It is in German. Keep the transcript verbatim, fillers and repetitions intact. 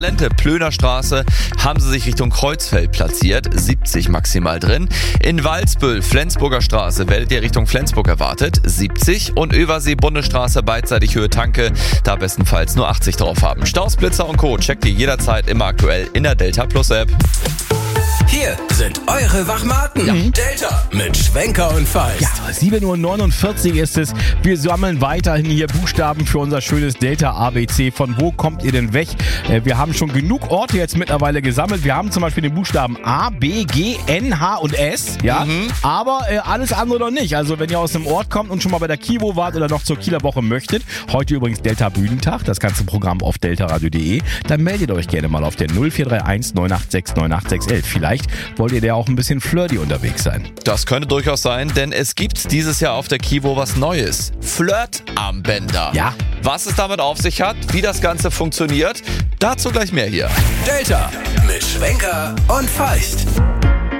Lente, Plönerstraße, haben sie sich Richtung Kreuzfeld platziert, siebzig maximal drin. In Walsbüll, Flensburger Straße, werdet ihr Richtung Flensburg erwartet, siebzig. Und Översee, Bundesstraße, beidseitig Höhe Tanke, da bestenfalls nur achtzig drauf haben. Staus, Blitzer und Co. checkt ihr jederzeit immer aktuell in der Delta Plus App. Hier sind eure Wachmaten. Ja. Delta mit Schwenker und Feist. Ja, sieben Uhr neunundvierzig ist es. Wir sammeln weiterhin hier Buchstaben für unser schönes Delta A B C. Von wo kommt ihr denn weg? Äh, wir haben schon genug Orte jetzt mittlerweile gesammelt. Wir haben zum Beispiel den Buchstaben A, B, G, N, H und S. Ja, mhm. aber äh, alles andere noch nicht. Also wenn ihr aus einem Ort kommt und schon mal bei der Kivo wart oder noch zur Kieler Woche möchtet, heute übrigens Delta Bühnentag, das ganze Programm auf deltaradio punkt de, dann meldet euch gerne mal auf der null vier drei eins neun acht sechs neun acht sechs elf. Vielleicht wollt ihr da auch ein bisschen flirty unterwegs sein. Das könnte durchaus sein, denn es gibt dieses Jahr auf der Kivo was Neues. Flirt-Armbänder. Ja. Was es damit auf sich hat, wie das Ganze funktioniert, dazu gleich mehr hier. Delta mit Schwenker und Feist.